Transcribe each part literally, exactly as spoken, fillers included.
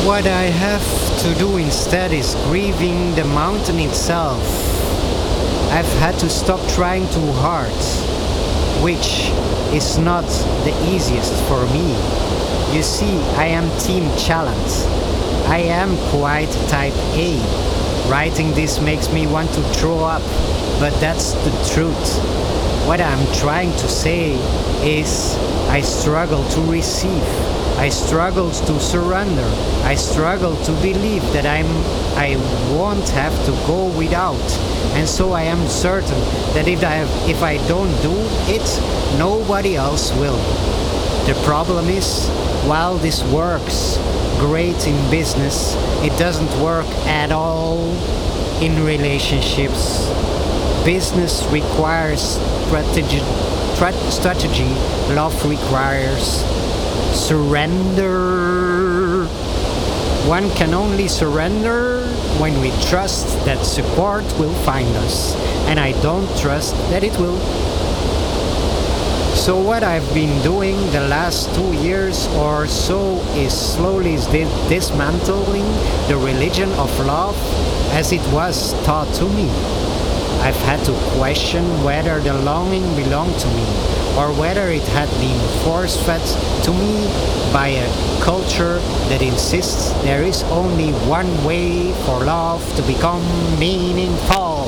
What I have to do instead is grieving the mountain itself. I've had to stop trying too hard, which is not the easiest for me. You see, I am Team Challenge. I am quite type A. Writing this makes me want to throw up, but that's the truth. What I'm trying to say is I struggle to receive. I struggle to surrender. I struggle to believe that I'm I won't have to go without. And so I am certain that if I if I don't do it, nobody else will. The problem is, while this works great in business, it doesn't work at all in relationships. Business requires strategy, tra- strategy. Love requires surrender. One can only surrender when we trust that support will find us, and I don't trust that it will. So what I've been doing the last two years or so is slowly dis- dismantling the religion of love as it was taught to me. I've had to question whether the longing belonged to me or whether it had been force-fed to me by a culture that insists there is only one way for love to become meaningful.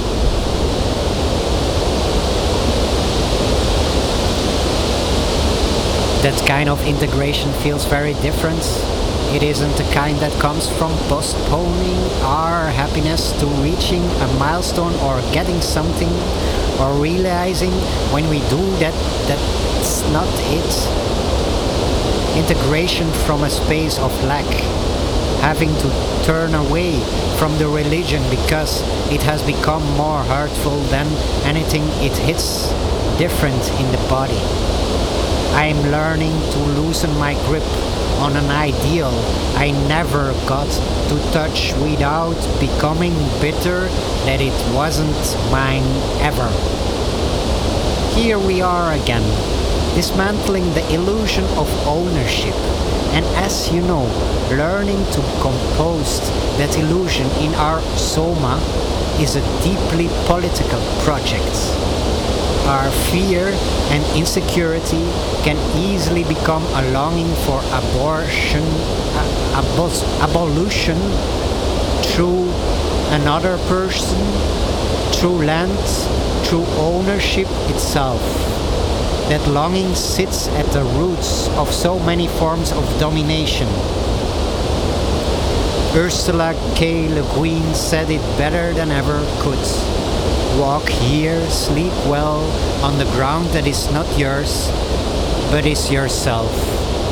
That kind of integration feels very different. It isn't the kind that comes from postponing our happiness to reaching a milestone or getting something or realizing when we do that that's not it. Integration from a space of lack, having to turn away from the religion because it has become more hurtful than anything it hits different in the body. I'm learning to loosen my grip on an ideal I never got to touch without becoming bitter that it wasn't mine ever. Here we are again, dismantling the illusion of ownership, and as you know, learning to compose that illusion in our soma is a deeply political project. Our fear and insecurity can easily become a longing for abortion, uh, abos- abolition through another person, through land, through ownership itself. That longing sits at the roots of so many forms of domination. Ursula K. Le Guin said it better than ever could. Walk here, sleep well, on the ground that is not yours, but is yourself.